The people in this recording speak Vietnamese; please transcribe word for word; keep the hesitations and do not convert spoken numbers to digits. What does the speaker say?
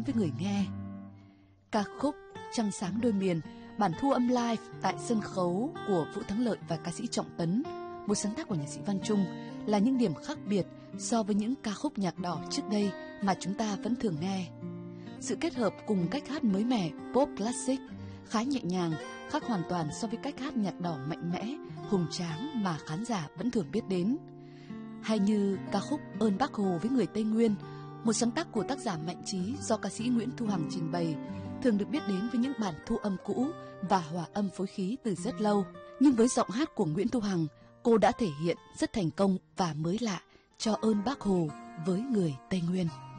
với người nghe. Ca khúc Trăng sáng đôi miền, bản thu âm live tại sân khấu của Vũ Thắng Lợi và ca sĩ Trọng Tấn, một sáng tác của nhạc sĩ Văn Trung, là những điểm khác biệt so với những ca khúc nhạc đỏ trước đây mà chúng ta vẫn thường nghe. Sự kết hợp cùng cách hát mới mẻ pop classic khá nhẹ nhàng, khác hoàn toàn so với cách hát nhạc đỏ mạnh mẽ, hùng tráng mà khán giả vẫn thường biết đến. Hay như ca khúc Ơn Bác Hồ với người Tây Nguyên, một sáng tác của tác giả Mạnh Trí do ca sĩ Nguyễn Thu Hằng trình bày, thường được biết đến với những bản thu âm cũ và hòa âm phối khí từ rất lâu. Nhưng với giọng hát của Nguyễn Thu Hằng, cô đã thể hiện rất thành công và mới lạ cho Ơn Bác Hồ với người Tây Nguyên.